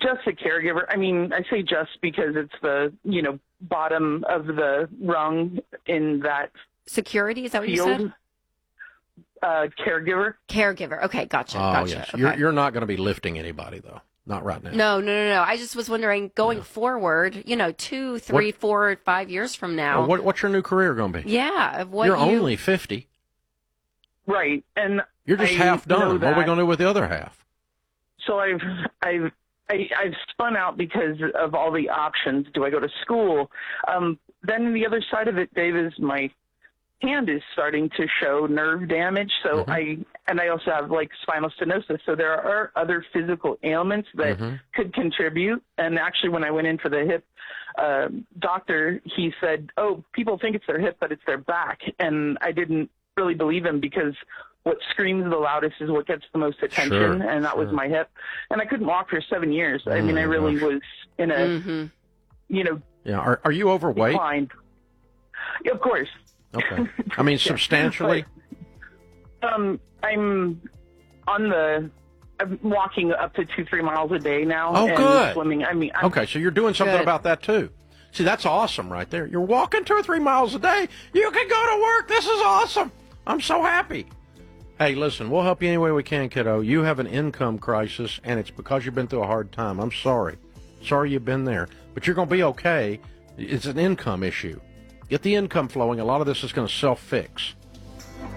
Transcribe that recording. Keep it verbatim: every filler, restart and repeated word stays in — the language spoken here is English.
just a caregiver. I mean, I say just because it's the, you know, bottom of the rung in that security. Is that what field. you said? Uh, caregiver. Caregiver. Okay, gotcha. Oh, gotcha. yes. Okay. You're, you're not going to be lifting anybody, though. Not right now. No, no, no, no. I just was wondering, going Yeah. forward, you know, two, three, What- four, five years from now. Uh, what, what's your new career going to be? Yeah, of what You're you, only fifty. Right. And You're just I half know done. What are we that. going to do with the other half? So I've, I've, I, I've spun out because of all the options. Do I go to school? Um, then the other side of it, Dave, is my hand is starting to show nerve damage. So Mhm. I, and I also have like spinal stenosis. So there are other physical ailments that Mhm. could contribute. And actually, when I went in for the hip uh, doctor, he said, "Oh, people think it's their hip, but it's their back." And I didn't really believe him because what screams the loudest is what gets the most attention, Sure, and that was sure. my hip. And I couldn't walk for seven years. I Oh, mean, I my really gosh. was in a, Mm-hmm. you know, Yeah. Are, are you overweight? decline. Yeah, of course. Okay. I mean, substantially? Um, I'm on the. I'm walking up to two, three miles a day now. Oh, and good. Swimming. I mean, I'm, Okay, so you're doing something Good. about that, too. See, that's awesome right there. You're walking two or three miles a day. You can go to work. This is awesome. I'm so happy. Hey, listen, we'll help you any way we can, kiddo. You have an income crisis, and it's because you've been through a hard time. I'm sorry. Sorry you've been there. But you're going to be okay. It's an income issue. Get the income flowing. A lot of this is going to self-fix.